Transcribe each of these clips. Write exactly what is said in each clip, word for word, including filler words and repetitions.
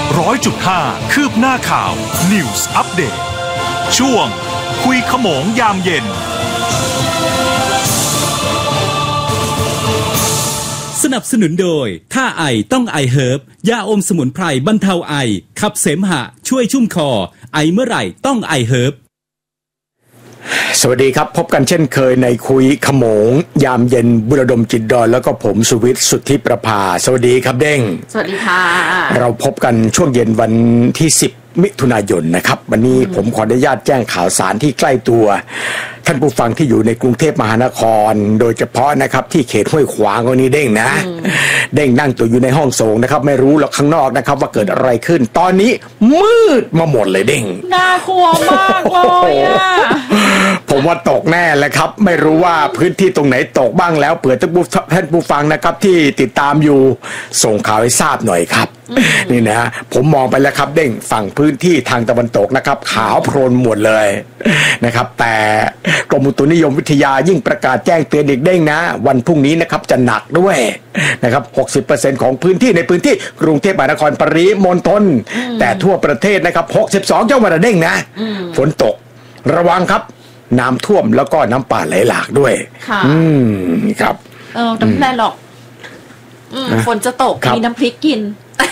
ร้อยจุดห้าคืบหน้าข่าว News Update ช่วงคุยขโมงยามเย็นสนับสนุนโดยถ้าไอต้องไอเฮิร์บยาอมสมุนไพรบรรเทาไอขับเสมหะช่วยชุ่มคอไอเมื่อไหร่ต้องไอเฮิร์บสวัสดีครับพบกันเช่นเคยในคุยขโมงยามเย็นบุรดมจิตดอนแล้วก็ผมสุวิทย์สุทธิประภาสวัสดีครับเด้งสวัสดีค่ะเราพบกันช่วงเย็นวันที่สิบมิถุนายนนะครับวันนี้ผมขออนุญาตแจ้งข่าวสารที่ใกล้ตัวท่านผู้ฟังที่อยู่ในกรุงเทพมหานครโดยเฉพาะนะครับที่เขตห้วยขวางวันนี้เด้งนะเด้งนั่งตัวอยู่ในห้องส่งนะครับไม่รู้หรอกข้างนอกนะครับว่าเกิดอะไรขึ้นตอนนี้มืดมาหมดเลยเด้งน่ากลัวมากเลยอ่ะผมว่าตกแน่แหละครับไม่รู้ว่าพื้นที่ตรงไหนตกบ้างแล้วเผื่อท่านผู้ท่านผู้ฟังนะครับที่ติดตามอยู่ส่งข่าวให้ทราบหน่อยครับนี่นะผมมองไปแล้วครับเด้งฝั่งพื้นที่ทางตะวันตกนะครับขาวโพลนหมดเลยนะครับแต่กรมอุตุนิยมวิทยายิ่งประกาศแจ้งเตือนอีกเด้งนะวันพรุ่งนี้นะครับจะหนักด้วยนะครับ หกสิบเปอร์เซ็นต์ ของพื้นที่ในพื้นที่กรุงเทพมหานครปริมณฑลแต่ทั่วประเทศนะครับหกสิบสองจังหวัดเด้งนะฝนตกระวังครับน้ำท่วมแล้วก็น้ำป่าไหลหลากด้วยอืมครับเออน้ำแร่หรอกฝนจะตกมีน้ำพริกกิน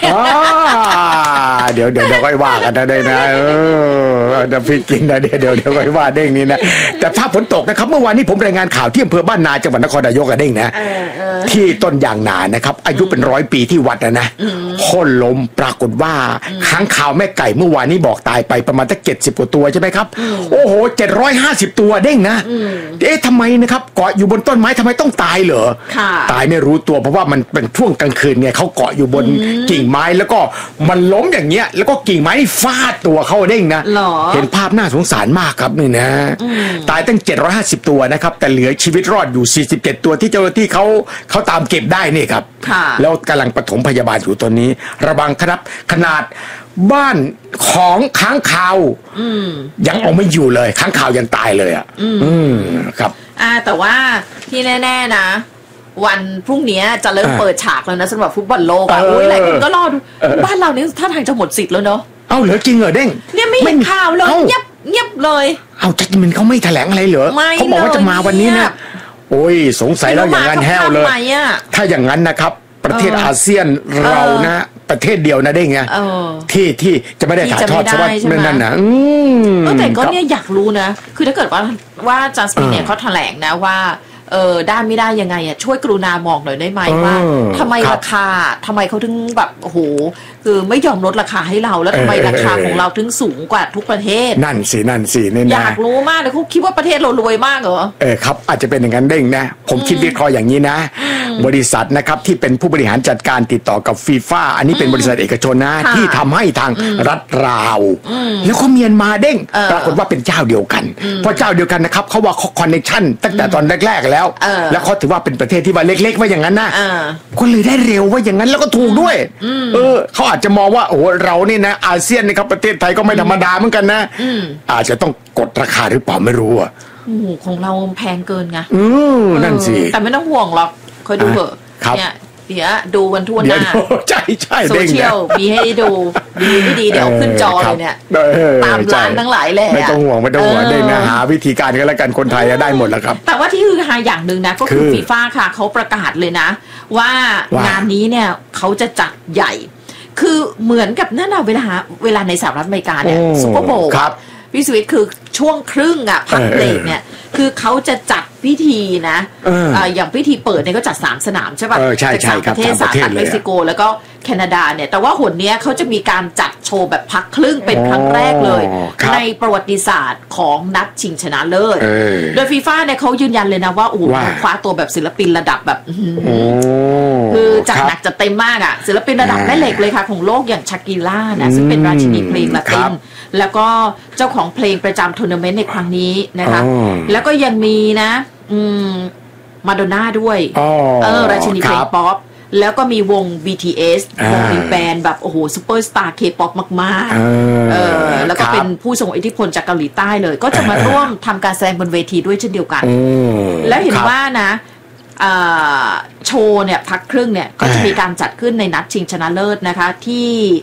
เดี๋ยวเดี๋ยวเดี๋ยวค่อยว่ากันนะได้นะเออน้ำพริกกินนะเดี๋ยวเดี๋ยวเดี๋ยวค่อยว่าเด้งนี้นะแต่ถ้าฝนตกนะครับเมื่อวานนี้ผมรายงานข่าวที่อำเภอบ้านนาจังหวัดนครนายกกันเด้งนะที่ต้นยางนานะครับอายุเป็นร้อยปีที่วัดนะนะโค่นล้มปรากฏว่าค้างคาวแม่ไก่เมื่อวานนี้บอกตายไปประมาณตั้งเจ็ดสิบกว่าตัวใช่ไหมครับโอ้โหเจ็ดร้อยห้าสิบตัวเด้งนะเอ๊ะทำไมนะครับเกาะอยู่บนต้นไม้ทำไมต้องตายเหรอตายไม่รู้ตัวเพราะว่ามันเป็นช่วงกลางคืนไงเขาเกาะอยู่บนกิ่งไม้แล้วก็มันล้มอย่างเงี้ยแล้วก็กิ่งไม้ฟาดตัวเขาเด้งนะเห็นภาพน่าสงสารมากครับนี่นะตายตั้งเจ็ดร้อยห้าสิบตัวนะครับแต่เหลือชีวิตรอดอยู่สี่สิบเจ็ดตัวที่เจ้าหน้าที่เขาเขาตามเก็บได้นี่ครับแล้วกำลังปฐมพยาบาลอยู่ตอนนี้ระวังครับขนาดบ้านของค้างคาวยังเอาไม่อยู่เลยค้างคาวยังตายเลยอ่ะอืมครับอ่าแต่ว่าที่แน่ๆนะวันพรุ่งนี้จะเริ่มเปิดฉากแล้วนะสำหรับฟุตบอลโลกอ่ะอุ้ยหลายคนก็รอดูบ้านเรานี่ท่าทางจะหมดสิทธิ์แล้วเนาะเอ้าเหรอจริงเหรอเด้งเนี่ยไม่เห็นข่าวเลยเงียบเงียบเลยเอ้าจัดมินเขาไม่แถลงอะไรเหรอเขาบอกว่าจะมาวันนี้นะโอ้ยสงสัยแล้วอย่างนั้นแห้วเลยถ้าอย่างนั้นนะครับประเทศอาเซียนเรานะประเทศเดียวนะได้ไงที่ที่จะไม่ได้ถ่ายทอดใช่ไหมนั่นนะแต่ก็เนี่ยอยากรู้นะคือถ้าเกิดว่าว่าจัสมินเนี่ยเขาแถลงนะว่าเออได้ไม่ได้ยังไงอ่ะช่วยกรุณาบอกหน่อยได้ไหมว่าทำไมราคาทำไมเขาถึงแบบโอ้โหคือไม่ยอมลดราคาให้เราแล้วทำไมราคาของเราถึงสูงกว่าทุกประเทศนั่นสินั่นสินี่นะอยากรู้มากเลยเขาคิดว่าประเทศเรารวยมากเหรอเออครับอาจจะเป็นอย่างนั้นเด้งนะผมคิดวิเคราะห์อย่างนี้นะบริษัทนะครับที่เป็นผู้บริหารจัดการติดต่อกับฟีฟ่าอันนี้เป็นบริษัทเอกชนนะที่ทำให้ทางรัฐราวแล้วก็เมียนมาเด้งปรากฏว่าเป็นเจ้าเดียวกันเพราะเจ้าเดียวกันนะครับเขาว่าคอนเนคชั่นตั้งแต่ตอนแรกๆแล้วแล้วเขาถือว่าเป็นประเทศที่ว่าเล็กๆว่าอย่างนั้นนะก็เลยได้เร็วว่าอย่างนั้นแล้วก็ถูกด้วยเออเขาอาจจะมองว่าโอ้เรานี่นะอาเซียนนะครับประเทศไทยก็ไม่ธรรมดาเหมือนกันนะอาจจะต้องกดราคาหรือเปล่าไม่รู้อ่ะโอ้ของเราแพงเกินไงอือนั่นสิแต่ไม่ต้องห่วงหรอกคอยดูเถอะเนี่ยเดี๋ยวดูวันทั่วหน้าใช่ใช่โซเชียลมีให้ดูดีไม่ดีเดี๋ยวขึ้นจอเลยเนี่ยตามร้านทั้งหลายเลยไม่ต้องห่วงไม่ต้องห่วงได้นะหาวิธีการกันแล้วกันคนไทยได้หมดแล้วครับแต่ว่าที่คือหาอย่างหนึ่งนะก็คือฟีฟ่าค่ะเขาประกาศเลยนะว่างานนี้เนี่ยเขาจะจัดใหญ่คือเหมือนกับนั่นน่ะเวลาเวลาในสหรัฐอเมริกาเนี่ยซุปเปอร์โบว์พี่สวิตคือช่วงครึ่งอ่ะพักเบรกเนี่ยคือเขาจะจัดพิธีนะอย่างพิธีเปิดเนี่ยก็จัดสามสนามใช่ป่ะจากสามประเทศสหรัฐเม็กซิโกแล้วก็แคนาดาเนี่ยแต่ว่าหนเนี้ยเขาจะมีการจัดโชว์แบบพักครึ่งเป็นครั้งแรกเลยในประวัติศาสตร์ของนัดชิงชนะเลิศโดยฟีฟ่าเนี่ยเขายืนยันเลยนะว่าโอ้โหคว้าตัวแบบศิลปินระดับแบบคือจัดหนักจัดเต็มมากอ่ะศิลปินระดับแม่เหล็กเลยค่ะของโลกอย่างชากิล่านะซึ่งเป็นราชินีเพลงละตินแล้วก็เจ้าของเพลงประจำทัวร์นาเมนต์ในครั้งนี้นะคะแล้วก็ยังมีนะมาโดน่าด้วยเออราชินีเพลงป๊อปแล้วก็มีวง บี ที เอส วงเป็นแบนด์แบบโอ้โหซุปเปอร์สตาร์เคป๊อปมากๆเออแล้วก็เป็นผู้ทรงอิทธิพลจากเกาหลีใต้เลยก็จะมาร่วมทำการแสดงบนเวทีด้วยเช่นเดียวกันแล้วเห็นว่านะโชว์เนี่ยพักครึ่งเนี่ยก็จะมีการจัดขึ้นในนัดชิงชนะเลิศนะคะที่